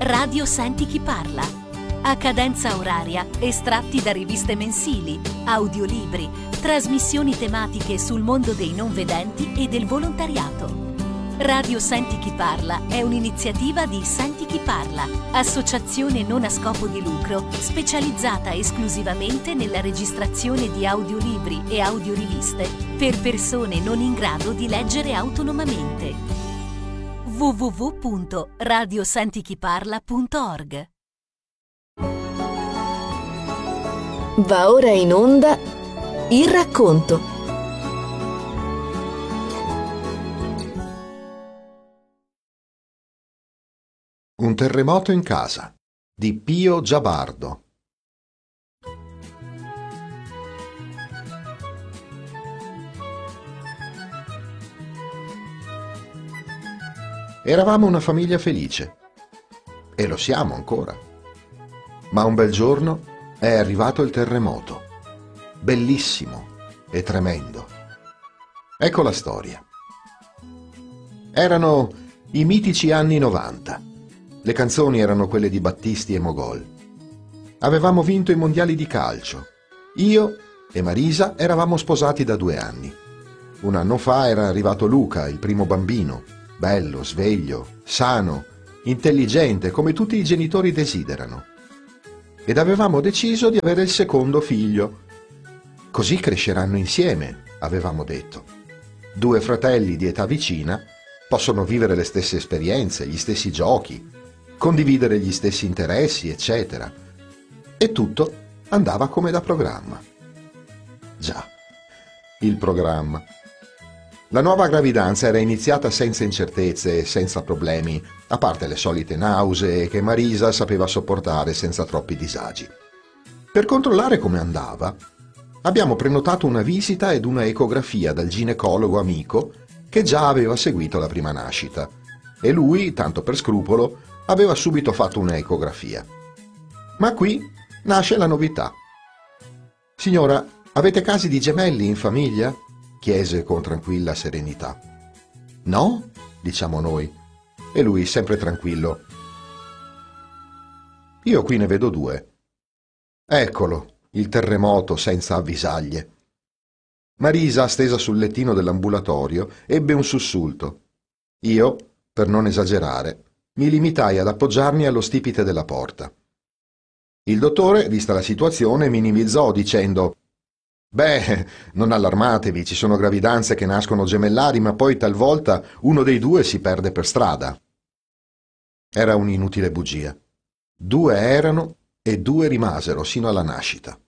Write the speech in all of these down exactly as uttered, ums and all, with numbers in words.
Radio Senti chi parla. A cadenza oraria, estratti da riviste mensili, audiolibri, trasmissioni tematiche sul mondo dei non vedenti e del volontariato. Radio Senti chi parla è un'iniziativa di Senti chi parla, associazione non a scopo di lucro specializzata esclusivamente nella registrazione di audiolibri e audioriviste per persone non in grado di leggere autonomamente. w w w punto radio senti chi parla punto org. Va ora in onda Il racconto. Un terremoto in casa di Pio Giabardo. Eravamo una famiglia felice e lo siamo ancora. Ma un bel giorno è arrivato il terremoto, bellissimo e tremendo. Ecco la storia. Erano i mitici anni novanta. Le canzoni erano quelle di Battisti e Mogol. Avevamo vinto i mondiali di calcio. Io e Marisa eravamo sposati da due anni. Un anno fa era arrivato Luca, il primo bambino, bello, sveglio, sano, intelligente, come tutti i genitori desiderano. Ed avevamo deciso di avere il secondo figlio. Così cresceranno insieme, avevamo detto. Due fratelli di età vicina possono vivere le stesse esperienze, gli stessi giochi, condividere gli stessi interessi, eccetera. E tutto andava come da programma. Già, il programma. La nuova gravidanza era iniziata senza incertezze e senza problemi, a parte le solite nausee che Marisa sapeva sopportare senza troppi disagi. Per controllare come andava, abbiamo prenotato una visita ed una ecografia dal ginecologo amico che già aveva seguito la prima nascita, e lui, tanto per scrupolo, aveva subito fatto una ecografia. Ma qui nasce la novità. «Signora, avete casi di gemelli in famiglia?» chiese con tranquilla serenità. «No?» diciamo noi, e lui sempre tranquillo. «Io qui ne vedo due. Eccolo, il terremoto senza avvisaglie». Marisa, stesa sul lettino dell'ambulatorio, ebbe un sussulto. Io, per non esagerare, mi limitai ad appoggiarmi allo stipite della porta. Il dottore, vista la situazione, minimizzò dicendo: «Beh, non allarmatevi, ci sono gravidanze che nascono gemellari, ma poi talvolta uno dei due si perde per strada». Era un'inutile bugia. Due erano e due rimasero sino alla nascita.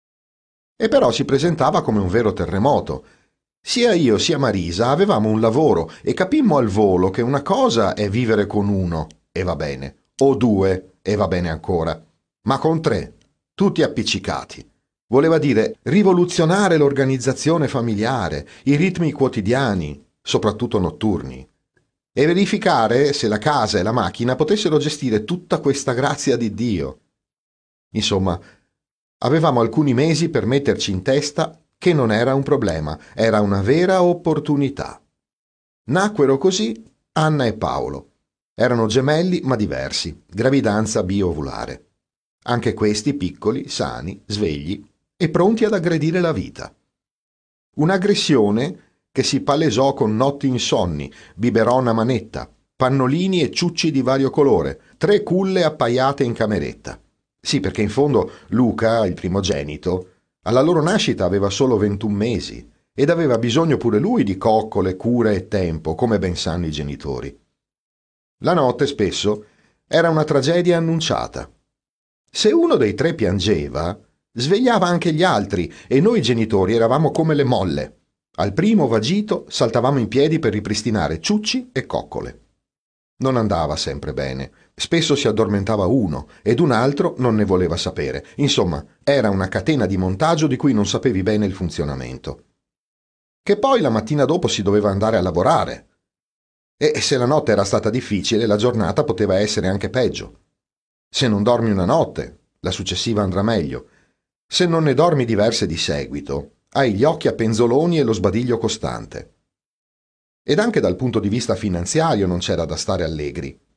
E però si presentava come un vero terremoto. Sia io sia Marisa avevamo un lavoro e capimmo al volo che una cosa è vivere con uno, e va bene, o due, e va bene ancora, ma con tre, tutti appiccicati. Voleva dire rivoluzionare l'organizzazione familiare, i ritmi quotidiani, soprattutto notturni, e verificare se la casa e la macchina potessero gestire tutta questa grazia di Dio. Insomma, avevamo alcuni mesi per metterci in testa che non era un problema, era una vera opportunità. Nacquero così Anna e Paolo. Erano gemelli ma diversi, gravidanza biovulare. Anche questi piccoli, sani, svegli e pronti ad aggredire la vita. Un'aggressione che si palesò con notti insonni, biberon a manetta, pannolini e ciucci di vario colore, tre culle appaiate in cameretta. Sì, perché in fondo Luca, il primogenito, alla loro nascita aveva solo ventuno mesi ed aveva bisogno pure lui di coccole, cure e tempo, come ben sanno i genitori. La notte, spesso, era una tragedia annunciata. Se uno dei tre piangeva, svegliava anche gli altri e noi genitori eravamo come le molle. Al primo vagito saltavamo in piedi per ripristinare ciucci e coccole. Non andava sempre bene. Spesso si addormentava uno ed un altro non ne voleva sapere. Insomma, era una catena di montaggio di cui non sapevi bene il funzionamento. Che poi la mattina dopo si doveva andare a lavorare. E se la notte era stata difficile, la giornata poteva essere anche peggio. Se non dormi una notte, la successiva andrà meglio. Se non ne dormi diverse di seguito, hai gli occhi a penzoloni e lo sbadiglio costante. Ed anche dal punto di vista finanziario non c'era da stare allegri.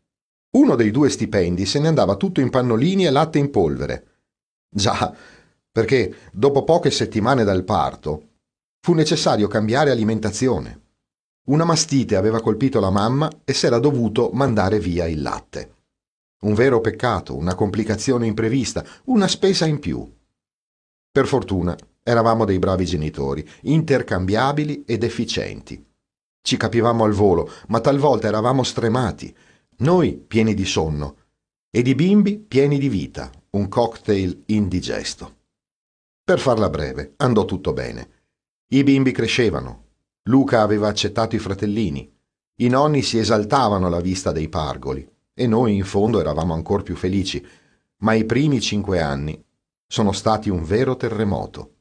Uno dei due stipendi se ne andava tutto in pannolini e latte in polvere. Già, perché dopo poche settimane dal parto fu necessario cambiare alimentazione. Una mastite aveva colpito la mamma e s'era dovuto mandare via il latte. Un vero peccato, una complicazione imprevista, una spesa in più. Per fortuna eravamo dei bravi genitori, intercambiabili ed efficienti. Ci capivamo al volo, ma talvolta eravamo stremati, noi pieni di sonno ed i bimbi pieni di vita, un cocktail indigesto. Per farla breve, andò tutto bene. I bimbi crescevano. Luca aveva accettato i fratellini. I nonni si esaltavano alla vista dei pargoli e noi in fondo eravamo ancor più felici, ma i primi cinque anni sono stati un vero terremoto.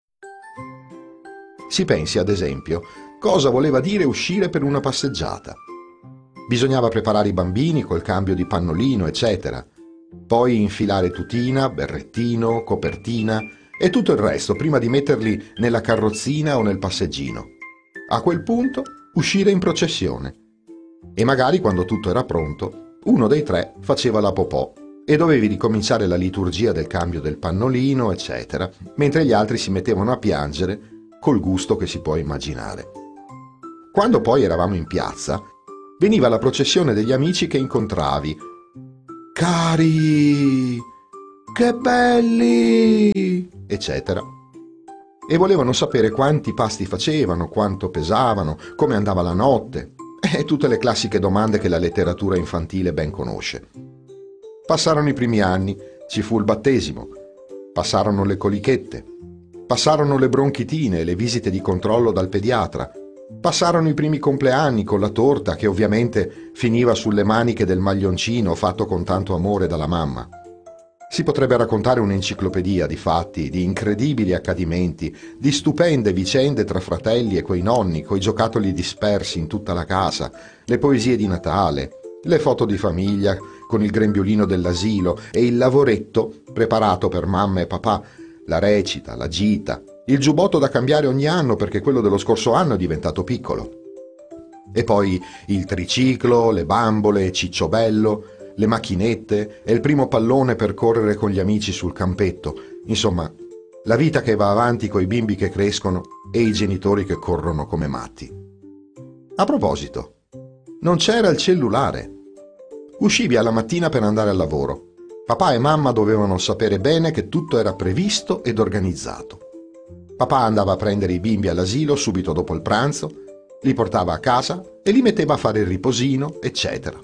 Si pensi, ad esempio, cosa voleva dire uscire per una passeggiata. Bisognava preparare i bambini col cambio di pannolino, eccetera. Poi infilare tutina, berrettino, copertina e tutto il resto prima di metterli nella carrozzina o nel passeggino. A quel punto uscire in processione. E magari quando tutto era pronto, uno dei tre faceva la popò e dovevi ricominciare la liturgia del cambio del pannolino, eccetera, mentre gli altri si mettevano a piangere col gusto che si può immaginare. Quando poi eravamo in piazza, veniva la processione degli amici che incontravi. Cari, che belli, eccetera. E volevano sapere quanti pasti facevano, quanto pesavano, come andava la notte, e tutte le classiche domande che la letteratura infantile ben conosce. Passarono i primi anni, ci fu il battesimo, passarono le colichette, passarono le bronchitine e le visite di controllo dal pediatra, passarono i primi compleanni con la torta che ovviamente finiva sulle maniche del maglioncino fatto con tanto amore dalla mamma. Si potrebbe raccontare un'enciclopedia di fatti, di incredibili accadimenti, di stupende vicende tra fratelli e coi nonni, coi giocattoli dispersi in tutta la casa, le poesie di Natale, le foto di famiglia con il grembiulino dell'asilo e il lavoretto preparato per mamma e papà, la recita, la gita, il giubbotto da cambiare ogni anno perché quello dello scorso anno è diventato piccolo. E poi il triciclo, le bambole, Cicciobello, le macchinette e il primo pallone per correre con gli amici sul campetto. Insomma, la vita che va avanti coi bimbi che crescono e i genitori che corrono come matti. A proposito, non c'era il cellulare. Uscivi alla mattina per andare al lavoro. Papà e mamma dovevano sapere bene che tutto era previsto ed organizzato. Papà andava a prendere i bimbi all'asilo subito dopo il pranzo, li portava a casa e li metteva a fare il riposino, eccetera.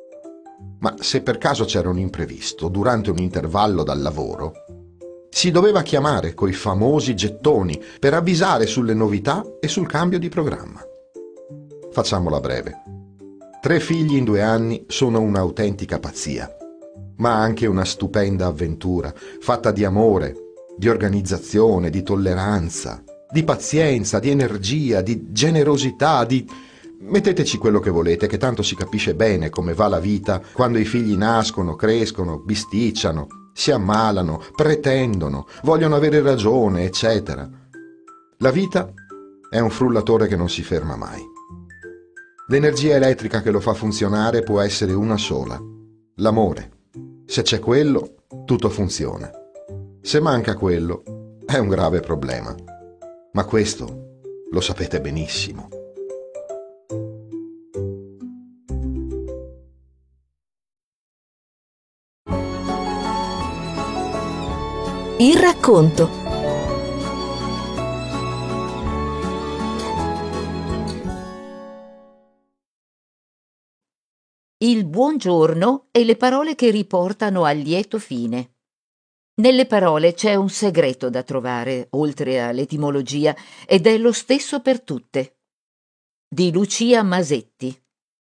Ma se per caso c'era un imprevisto durante un intervallo dal lavoro, si doveva chiamare coi famosi gettoni per avvisare sulle novità e sul cambio di programma. Facciamola breve. Tre figli in due anni sono un'autentica pazzia, ma anche una stupenda avventura, fatta di amore, di organizzazione, di tolleranza, di pazienza, di energia, di generosità, di... Metteteci quello che volete, che tanto si capisce bene come va la vita quando i figli nascono, crescono, bisticciano, si ammalano, pretendono, vogliono avere ragione, eccetera. La vita è un frullatore che non si ferma mai. L'energia elettrica che lo fa funzionare può essere una sola: l'amore. Se c'è quello, tutto funziona. Se manca quello, è un grave problema. Ma questo lo sapete benissimo. Il racconto. Il buongiorno e le parole che riportano al lieto fine. Nelle parole c'è un segreto da trovare, oltre all'etimologia, ed è lo stesso per tutte. Di Lucia Masetti.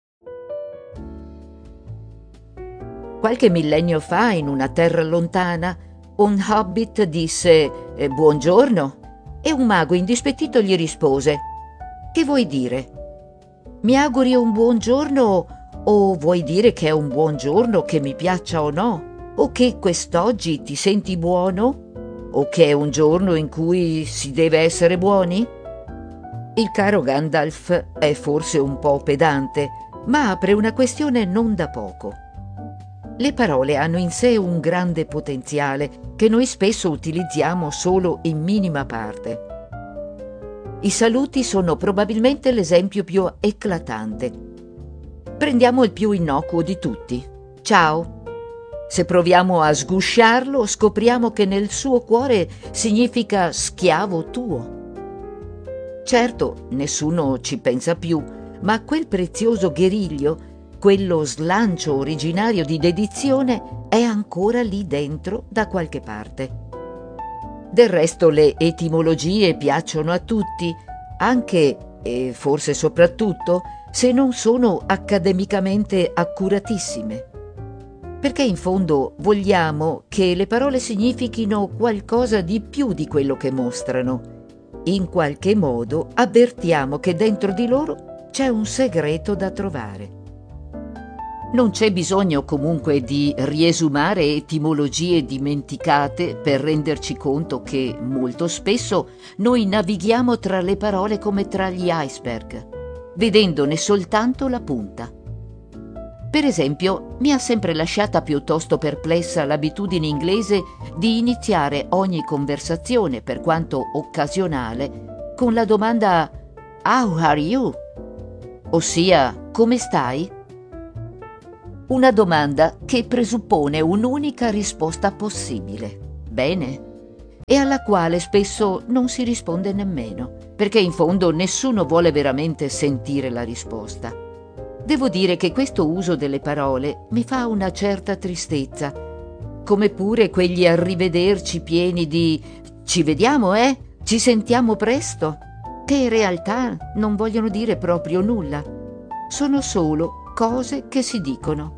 Qualche millennio fa, in una terra lontana, un hobbit disse eh, buongiorno e un mago indispettito gli rispose: che vuoi dire? Mi auguri un buongiorno o vuoi dire che è un buongiorno che mi piaccia o no? O che quest'oggi ti senti buono? O che è un giorno in cui si deve essere buoni? Il caro Gandalf è forse un po' pedante, ma apre una questione non da poco. Le parole hanno in sé un grande potenziale che noi spesso utilizziamo solo in minima parte. I saluti sono probabilmente l'esempio più eclatante. Prendiamo il più innocuo di tutti. Ciao. Se proviamo a sgusciarlo, scopriamo che nel suo cuore significa schiavo tuo. Certo, nessuno ci pensa più, ma quel prezioso guerriglio, quello slancio originario di dedizione, è ancora lì dentro da qualche parte. Del resto le etimologie piacciono a tutti, anche, e forse soprattutto, se non sono accademicamente accuratissime. Perché in fondo vogliamo che le parole significhino qualcosa di più di quello che mostrano. In qualche modo avvertiamo che dentro di loro c'è un segreto da trovare. Non c'è bisogno comunque di riesumare etimologie dimenticate per renderci conto che molto spesso noi navighiamo tra le parole come tra gli iceberg, vedendone soltanto la punta. Per esempio, mi ha sempre lasciata piuttosto perplessa l'abitudine inglese di iniziare ogni conversazione, per quanto occasionale, con la domanda "How are you?", ossia "come stai?". Una domanda che presuppone un'unica risposta possibile, bene, e alla quale spesso non si risponde nemmeno, perché in fondo nessuno vuole veramente sentire la risposta. Devo dire che questo uso delle parole mi fa una certa tristezza, come pure quegli arrivederci pieni di "ci vediamo, eh? Ci sentiamo presto?", che in realtà non vogliono dire proprio nulla, sono solo cose che si dicono.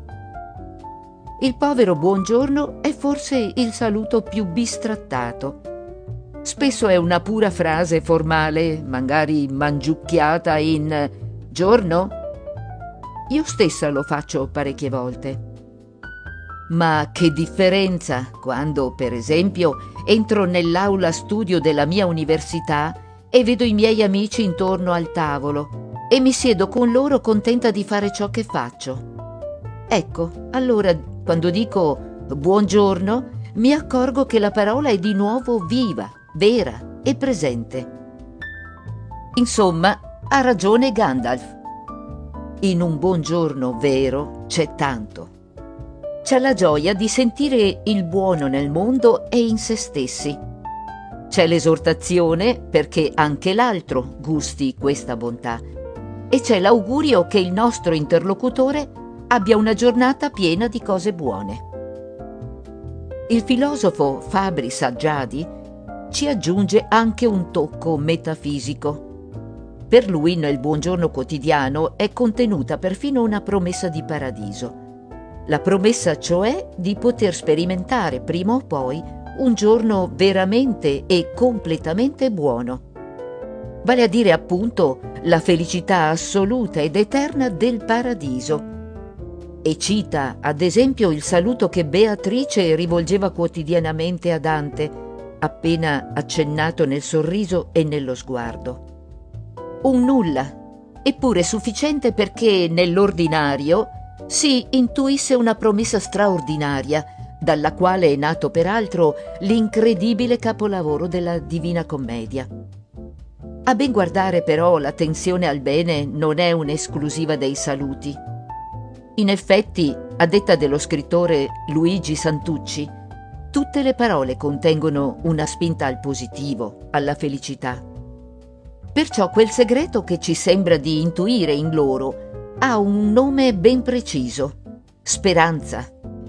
Il povero buongiorno è forse il saluto più bistrattato. Spesso è una pura frase formale, magari mangiucchiata in "giorno?". Io stessa lo faccio parecchie volte. Ma che differenza quando, per esempio, entro nell'aula studio della mia università e vedo i miei amici intorno al tavolo e mi siedo con loro contenta di fare ciò che faccio. Ecco, allora quando dico buongiorno, mi accorgo che la parola è di nuovo viva, vera e presente. Insomma, ha ragione Gandalf. In un buongiorno vero c'è tanto. C'è la gioia di sentire il buono nel mondo e in se stessi. C'è l'esortazione perché anche l'altro gusti questa bontà. E c'è l'augurio che il nostro interlocutore abbia una giornata piena di cose buone. Il filosofo Fabri Saggiadi ci aggiunge anche un tocco metafisico. Per lui nel buongiorno quotidiano è contenuta perfino una promessa di paradiso. La promessa cioè di poter sperimentare prima o poi un giorno veramente e completamente buono. Vale a dire appunto la felicità assoluta ed eterna del paradiso. E cita ad esempio il saluto che Beatrice rivolgeva quotidianamente a Dante, appena accennato nel sorriso e nello sguardo. Un nulla, eppure sufficiente perché nell'ordinario si intuisse una promessa straordinaria, dalla quale è nato peraltro l'incredibile capolavoro della Divina Commedia. A ben guardare però la tensione al bene non è un'esclusiva dei saluti. In effetti, a detta dello scrittore Luigi Santucci, tutte le parole contengono una spinta al positivo, alla felicità. Perciò quel segreto che ci sembra di intuire in loro ha un nome ben preciso: speranza.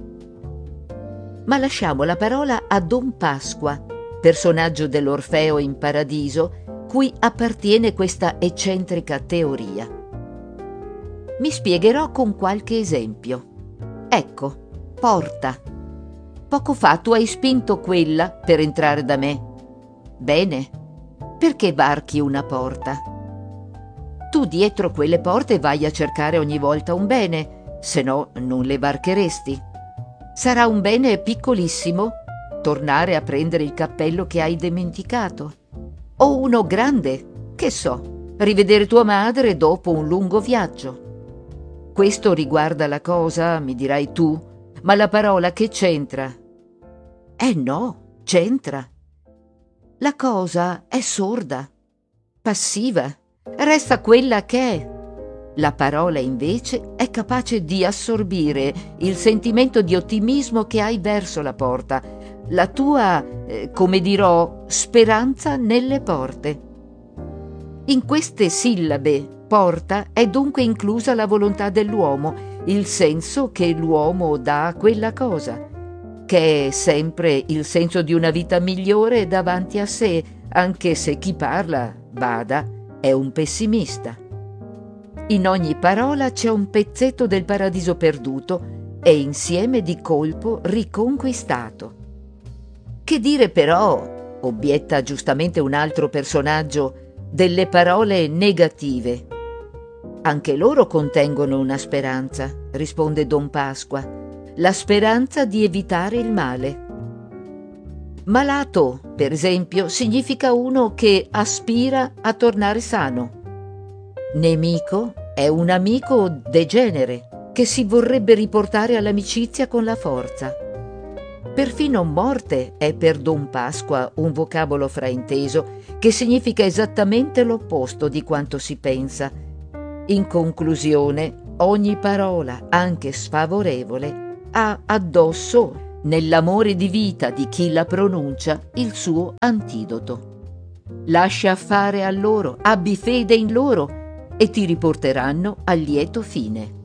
Ma lasciamo la parola a Don Pasqua, personaggio dell'Orfeo in Paradiso, cui appartiene questa eccentrica teoria. Mi spiegherò con qualche esempio. Ecco, porta. Poco fa tu hai spinto quella per entrare da me. Bene, perché varchi una porta? Tu dietro quelle porte vai a cercare ogni volta un bene, se no non le varcheresti. Sarà un bene piccolissimo, tornare a prendere il cappello che hai dimenticato. O uno grande, che so, rivedere tua madre dopo un lungo viaggio. Questo riguarda la cosa, mi dirai tu, ma la parola che c'entra? Eh no, c'entra. La cosa è sorda, passiva, resta quella che è. La parola invece è capace di assorbire il sentimento di ottimismo che hai verso la porta, la tua, eh, come dirò, speranza nelle porte. In queste sillabe porta è dunque inclusa la volontà dell'uomo, il senso che l'uomo dà a quella cosa, che è sempre il senso di una vita migliore davanti a sé, anche se chi parla, bada, è un pessimista. In ogni parola c'è un pezzetto del paradiso perduto e insieme di colpo riconquistato. Che dire però, obietta giustamente un altro personaggio, delle parole negative? Anche loro contengono una speranza, risponde Don Pasqua, la speranza di evitare il male. Malato, per esempio, significa uno che aspira a tornare sano. Nemico è un amico degenere che si vorrebbe riportare all'amicizia con la forza. Perfino morte è per Don Pasqua un vocabolo frainteso che significa esattamente l'opposto di quanto si pensa. In conclusione, ogni parola, anche sfavorevole, ha addosso, nell'amore di vita di chi la pronuncia, il suo antidoto. Lascia fare a loro, abbi fede in loro e ti riporteranno al lieto fine.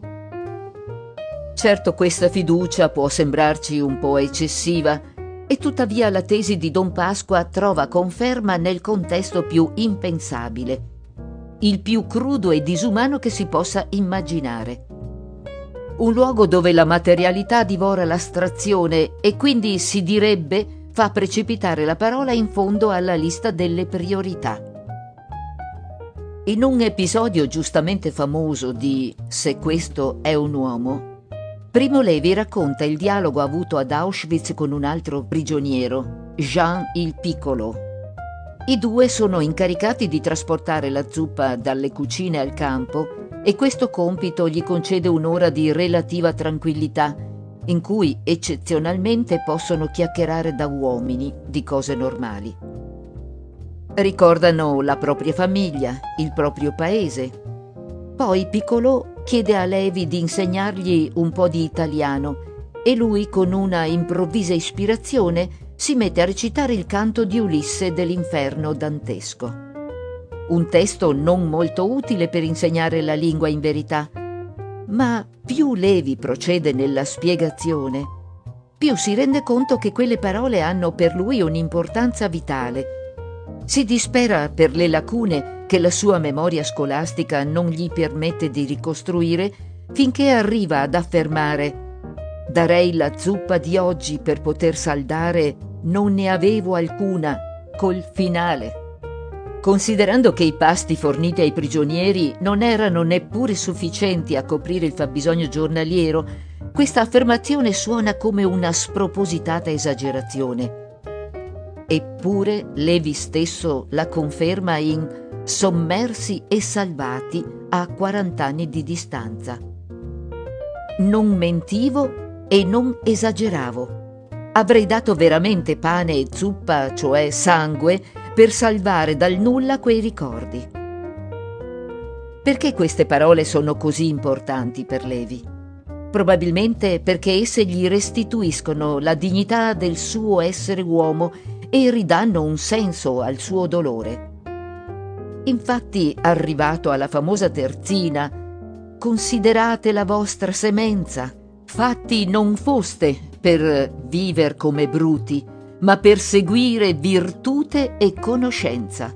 Certo, questa fiducia può sembrarci un po' eccessiva, e tuttavia la tesi di Don Pasqua trova conferma nel contesto più impensabile, il più crudo e disumano che si possa immaginare. Un luogo dove la materialità divora l'astrazione e quindi si direbbe fa precipitare la parola in fondo alla lista delle priorità. In un episodio giustamente famoso di Se questo è un uomo, Primo Levi racconta il dialogo avuto ad Auschwitz con un altro prigioniero, Jean il Piccolo. I due sono incaricati di trasportare la zuppa dalle cucine al campo e questo compito gli concede un'ora di relativa tranquillità, in cui eccezionalmente possono chiacchierare da uomini di cose normali. Ricordano la propria famiglia, il proprio paese. Poi Piccolo chiede a Levi di insegnargli un po' di italiano e lui, con una improvvisa ispirazione, si mette a recitare il canto di Ulisse dell'Inferno dantesco. Un testo non molto utile per insegnare la lingua in verità, ma più Levi procede nella spiegazione, più si rende conto che quelle parole hanno per lui un'importanza vitale. Si dispera per le lacune che la sua memoria scolastica non gli permette di ricostruire, finché arriva ad affermare: «Darei la zuppa di oggi per poter saldare, non ne avevo alcuna, col finale». Considerando che i pasti forniti ai prigionieri non erano neppure sufficienti a coprire il fabbisogno giornaliero, questa affermazione suona come una spropositata esagerazione. Eppure Levi stesso la conferma in Sommersi e salvati a quarant'anni di distanza. Non mentivo e non esageravo. Avrei dato veramente pane e zuppa, cioè sangue, per salvare dal nulla quei ricordi. Perché queste parole sono così importanti per Levi? Probabilmente perché esse gli restituiscono la dignità del suo essere uomo e ridanno un senso al suo dolore. Infatti, arrivato alla famosa terzina, «Considerate la vostra semenza, fatti non foste per viver come bruti, ma per seguire virtute e conoscenza».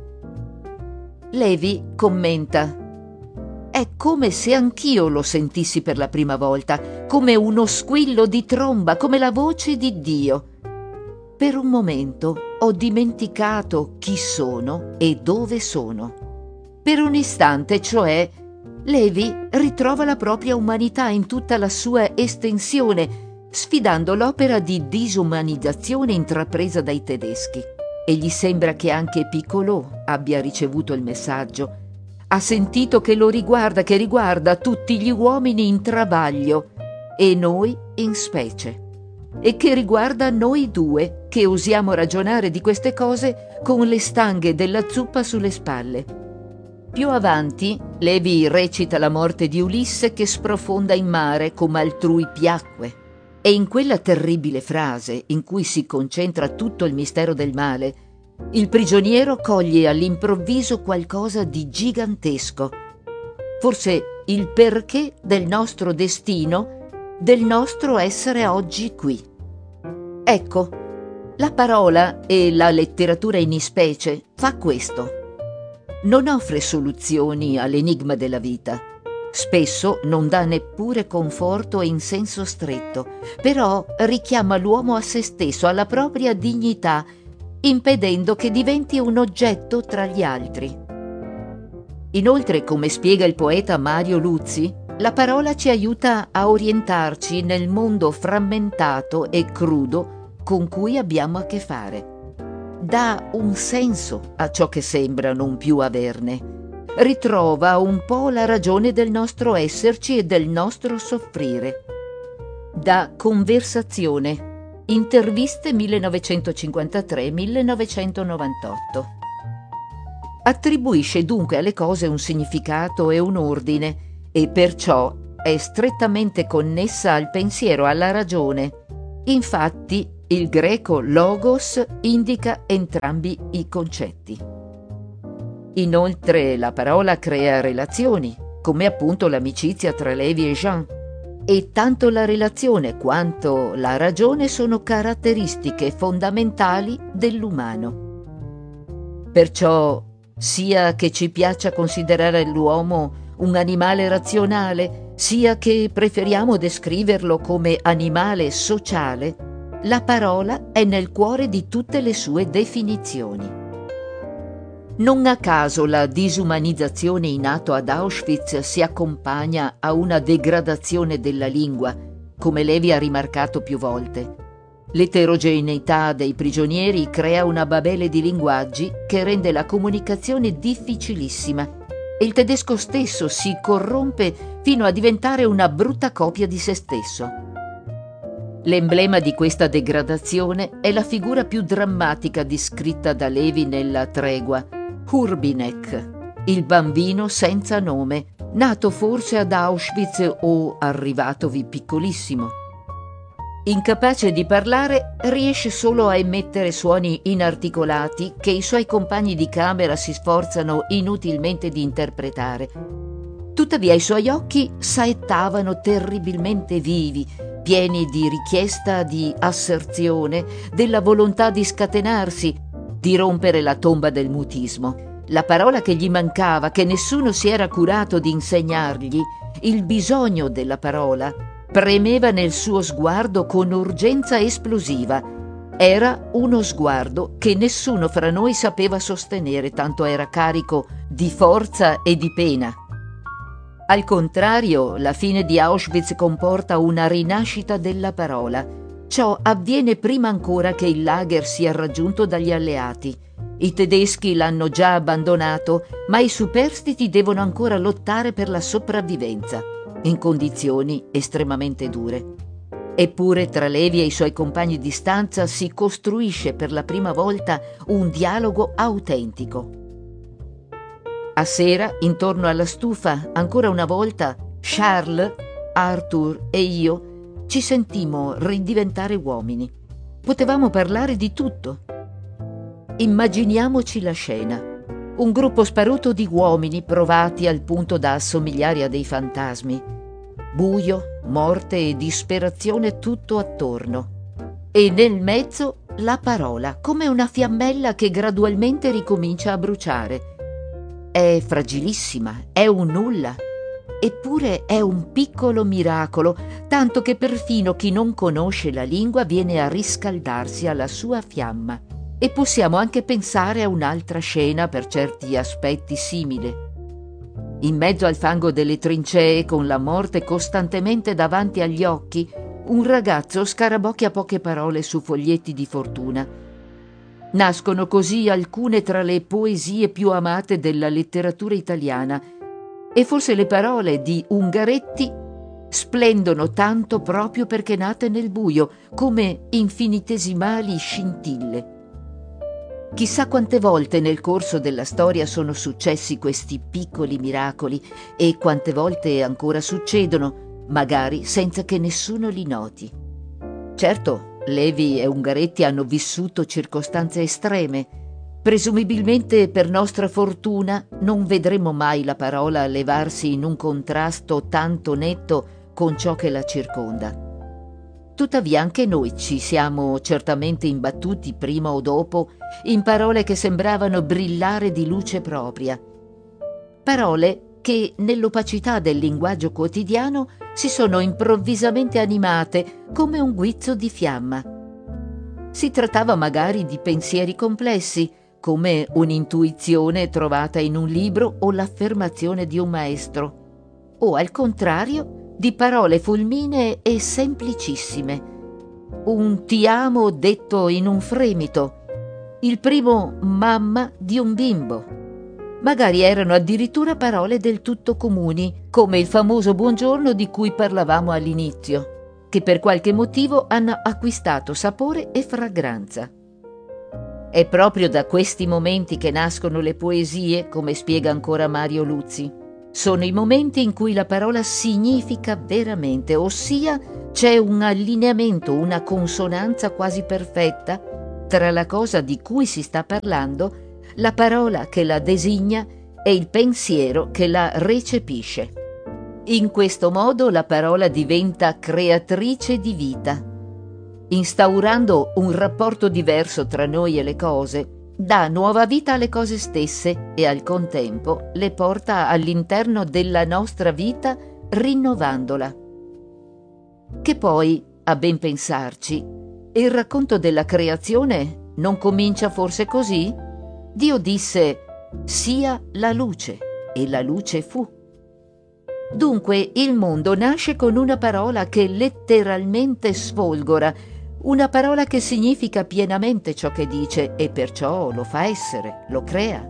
Levi commenta: «È come se anch'io lo sentissi per la prima volta, come uno squillo di tromba, come la voce di Dio. Per un momento ho dimenticato chi sono e dove sono. Per un istante, cioè, Levi ritrova la propria umanità in tutta la sua estensione, sfidando l'opera di disumanizzazione intrapresa dai tedeschi. E gli sembra che anche Piccolo abbia ricevuto il messaggio. Ha sentito che lo riguarda, che riguarda tutti gli uomini in travaglio. e noi in specie, e che riguarda noi due che osiamo ragionare di queste cose con le stanghe della zuppa sulle spalle. Più avanti Levi recita la morte di Ulisse che sprofonda in mare come altrui piacque, e in quella terribile frase in cui si concentra tutto il mistero del male, il prigioniero coglie all'improvviso qualcosa di gigantesco, forse il perché del nostro destino, del nostro essere oggi qui. Ecco, la parola e la letteratura in ispecie fa questo. Non offre soluzioni all'enigma della vita. Spesso non dà neppure conforto in senso stretto, però richiama l'uomo a se stesso, alla propria dignità, impedendo che diventi un oggetto tra gli altri. Inoltre, come spiega il poeta Mario Luzzi, la parola ci aiuta a orientarci nel mondo frammentato e crudo con cui abbiamo a che fare. Dà un senso a ciò che sembra non più averne. Ritrova un po' la ragione del nostro esserci e del nostro soffrire. Da Conversazione. Interviste millenovecentocinquantatré millenovecentonovantotto. Attribuisce dunque alle cose un significato e un ordine, e perciò è strettamente connessa al pensiero, alla ragione. Infatti, il greco logos indica entrambi i concetti. Inoltre, la parola crea relazioni, come appunto l'amicizia tra Levi e Jean, e tanto la relazione quanto la ragione sono caratteristiche fondamentali dell'umano. Perciò, sia che ci piaccia considerare l'uomo un animale razionale, sia che preferiamo descriverlo come animale sociale, la parola è nel cuore di tutte le sue definizioni. Non a caso la disumanizzazione in atto ad Auschwitz si accompagna a una degradazione della lingua, come Levi ha rimarcato più volte. L'eterogeneità dei prigionieri crea una babele di linguaggi che rende la comunicazione difficilissima e il tedesco stesso si corrompe fino a diventare una brutta copia di se stesso. L'emblema di questa degradazione è la figura più drammatica descritta da Levi nella Tregua, Hurbinek, il bambino senza nome, nato forse ad Auschwitz o arrivatovi piccolissimo. Incapace di parlare, riesce solo a emettere suoni inarticolati che i suoi compagni di camera si sforzano inutilmente di interpretare. Tuttavia i suoi occhi saettavano terribilmente vivi, pieni di richiesta di asserzione, della volontà di scatenarsi, di rompere la tomba del mutismo. La parola che gli mancava, che nessuno si era curato di insegnargli, il bisogno della parola, premeva nel suo sguardo con urgenza esplosiva. Era uno sguardo che nessuno fra noi sapeva sostenere, tanto era carico di forza e di pena. Al contrario, la fine di Auschwitz comporta una rinascita della parola. Ciò avviene prima ancora che il lager sia raggiunto dagli alleati. I tedeschi l'hanno già abbandonato, ma i superstiti devono ancora lottare per la sopravvivenza, in condizioni estremamente dure. Eppure tra Levi e i suoi compagni di stanza si costruisce per la prima volta un dialogo autentico. A sera, intorno alla stufa, ancora una volta, Charles, Arthur e io ci sentimmo ridiventare uomini. Potevamo parlare di tutto. Immaginiamoci la scena. Un gruppo sparuto di uomini provati al punto da assomigliare a dei fantasmi. Buio, morte e disperazione tutto attorno. E nel mezzo la parola, come una fiammella che gradualmente ricomincia a bruciare. È fragilissima, è un nulla. Eppure è un piccolo miracolo, tanto che perfino chi non conosce la lingua viene a riscaldarsi alla sua fiamma. E possiamo anche pensare a un'altra scena per certi aspetti simile. In mezzo al fango delle trincee, con la morte costantemente davanti agli occhi, un ragazzo scarabocchia poche parole su foglietti di fortuna. Nascono così alcune tra le poesie più amate della letteratura italiana, e forse le parole di Ungaretti splendono tanto proprio perché nate nel buio, come infinitesimali scintille. Chissà quante volte nel corso della storia sono successi questi piccoli miracoli e quante volte ancora succedono, magari senza che nessuno li noti. Certo, Levi e Ungaretti hanno vissuto circostanze estreme. Presumibilmente per nostra fortuna non vedremo mai la parola levarsi in un contrasto tanto netto con ciò che la circonda. Tuttavia anche noi ci siamo certamente imbattuti prima o dopo in parole che sembravano brillare di luce propria. Parole che nell'opacità del linguaggio quotidiano si sono improvvisamente animate come un guizzo di fiamma. Si trattava magari di pensieri complessi, come un'intuizione trovata in un libro o l'affermazione di un maestro, o al contrario di parole fulminee e semplicissime. Un ti amo detto in un fremito, il primo mamma di un bimbo. Magari erano addirittura parole del tutto comuni, come il famoso buongiorno di cui parlavamo all'inizio, che per qualche motivo hanno acquistato sapore e fragranza. È proprio da questi momenti che nascono le poesie, come spiega ancora Mario Luzzi. Sono i momenti in cui la parola significa veramente, ossia c'è un allineamento, una consonanza quasi perfetta tra la cosa di cui si sta parlando, la parola che la designa e il pensiero che la recepisce. In questo modo la parola diventa creatrice di vita, instaurando un rapporto diverso tra noi e le cose. Dà nuova vita alle cose stesse e al contempo le porta all'interno della nostra vita rinnovandola. Che poi, a ben pensarci, il racconto della creazione non comincia forse così? Dio disse: sia la luce, e la luce fu. Dunque il mondo nasce con una parola che letteralmente sfolgora, una parola che significa pienamente ciò che dice e perciò lo fa essere, lo crea.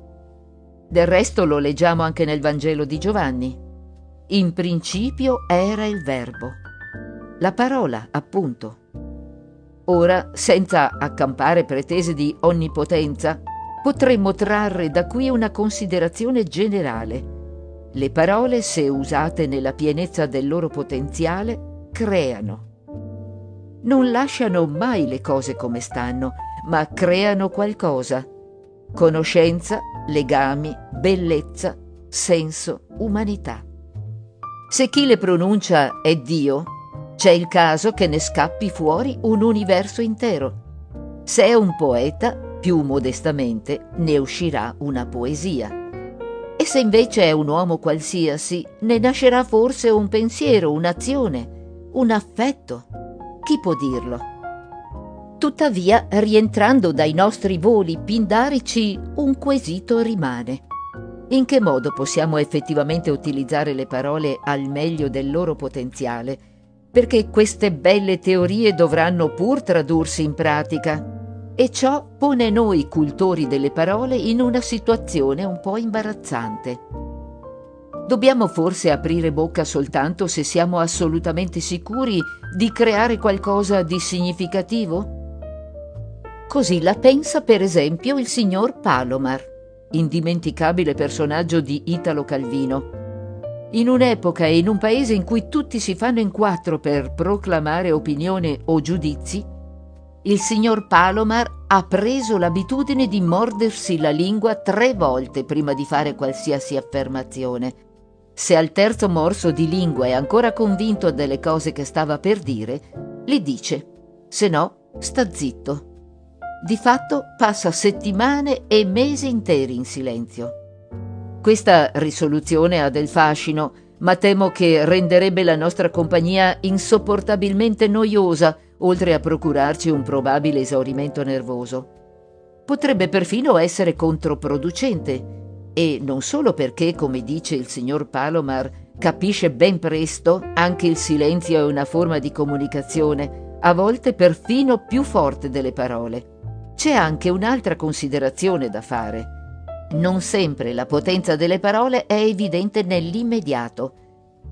Del resto lo leggiamo anche nel Vangelo di Giovanni. In principio era il Verbo, la parola, appunto. Ora, senza accampare pretese di onnipotenza, potremmo trarre da qui una considerazione generale. Le parole, se usate nella pienezza del loro potenziale, creano. Non lasciano mai le cose come stanno, ma creano qualcosa: conoscenza, legami, bellezza, senso, umanità. Se chi le pronuncia è Dio, c'è il caso che ne scappi fuori un universo intero. Se è un poeta, più modestamente, ne uscirà una poesia. E se invece è un uomo qualsiasi, ne nascerà forse un pensiero, un'azione, un affetto. Chi può dirlo? Tuttavia, rientrando dai nostri voli pindarici, un quesito rimane. In che modo possiamo effettivamente utilizzare le parole al meglio del loro potenziale? Perché queste belle teorie dovranno pur tradursi in pratica. E ciò pone noi, cultori delle parole, in una situazione un po' imbarazzante. Dobbiamo forse aprire bocca soltanto se siamo assolutamente sicuri di creare qualcosa di significativo? Così la pensa per esempio il signor Palomar, indimenticabile personaggio di Italo Calvino. In un'epoca e in un paese in cui tutti si fanno in quattro per proclamare opinione o giudizi, il signor Palomar ha preso l'abitudine di mordersi la lingua tre volte prima di fare qualsiasi affermazione. Se al terzo morso di lingua è ancora convinto delle cose che stava per dire, li dice, se no sta zitto. Di fatto passa settimane e mesi interi in silenzio. Questa risoluzione ha del fascino, ma temo che renderebbe la nostra compagnia insopportabilmente noiosa, oltre a procurarci un probabile esaurimento nervoso. Potrebbe perfino essere controproducente, e non solo perché, come dice il signor Palomar, capisce ben presto anche il silenzio è una forma di comunicazione, a volte perfino più forte delle parole. C'è anche un'altra considerazione da fare. Non sempre la potenza delle parole è evidente nell'immediato.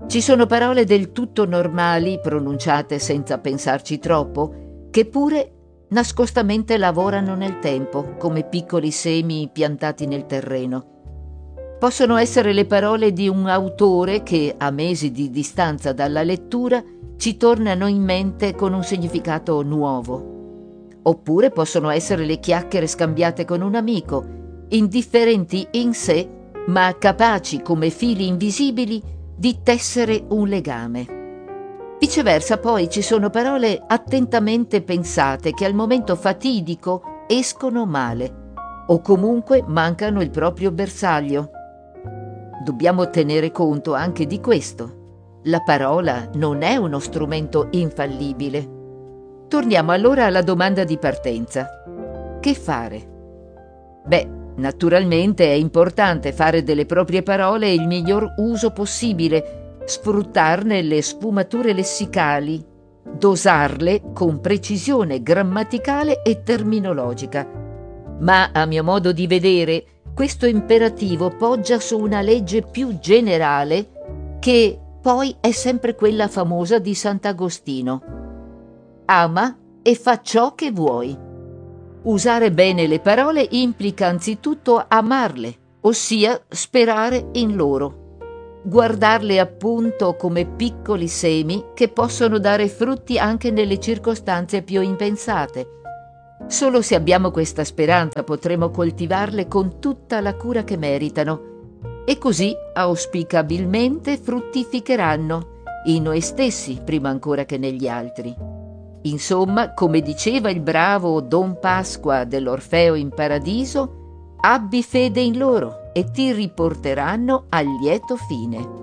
Ci sono parole del tutto normali, pronunciate senza pensarci troppo, che pure nascostamente lavorano nel tempo, come piccoli semi piantati nel terreno. Possono essere le parole di un autore che, a mesi di distanza dalla lettura, ci tornano in mente con un significato nuovo. Oppure possono essere le chiacchiere scambiate con un amico, indifferenti in sé, ma capaci come fili invisibili di tessere un legame. Viceversa, poi, ci sono parole attentamente pensate che al momento fatidico escono male, o comunque mancano il proprio bersaglio. Dobbiamo tenere conto anche di questo. La parola non è uno strumento infallibile. Torniamo allora alla domanda di partenza. Che fare? Beh, naturalmente è importante fare delle proprie parole il miglior uso possibile, sfruttarne le sfumature lessicali, dosarle con precisione grammaticale e terminologica. Ma, a mio modo di vedere, questo imperativo poggia su una legge più generale che poi è sempre quella famosa di Sant'Agostino. Ama e fa ciò che vuoi. Usare bene le parole implica anzitutto amarle, ossia sperare in loro. Guardarle appunto come piccoli semi che possono dare frutti anche nelle circostanze più impensate. Solo se abbiamo questa speranza potremo coltivarle con tutta la cura che meritano e così auspicabilmente fruttificheranno in noi stessi prima ancora che negli altri. Insomma, come diceva il bravo Don Pasqua dell'Orfeo in Paradiso, abbi fede in loro e ti riporteranno al lieto fine.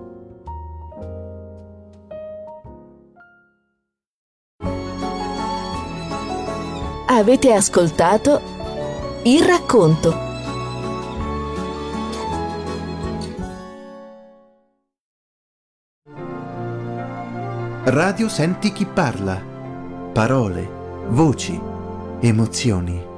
Avete ascoltato Il racconto. Radio Senti chi parla. Parole, voci, emozioni.